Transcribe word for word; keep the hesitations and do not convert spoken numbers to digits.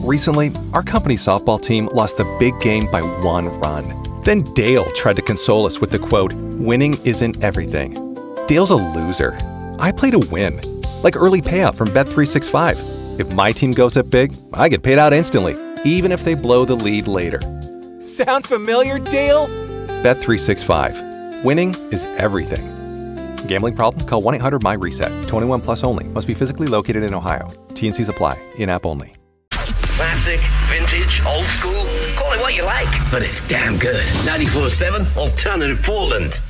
Recently, our company's softball team lost the big game by one run. Then Dale tried to console us with the quote, "Winning isn't everything." Dale's a loser. I play to win. Like early payout from Bet three sixty-five. If my team goes up big, I get paid out instantly, even if they blow the lead later. Sound familiar, Dale? Bet three sixty-five. Winning is everything. Gambling problem? Call one eight hundred M Y reset. twenty-one plus only. Must be physically located in Ohio. T and Cs apply. In-app only. Classic, vintage, old school, call it what you like. But it's damn good. ninety-four point seven Alternative Portland.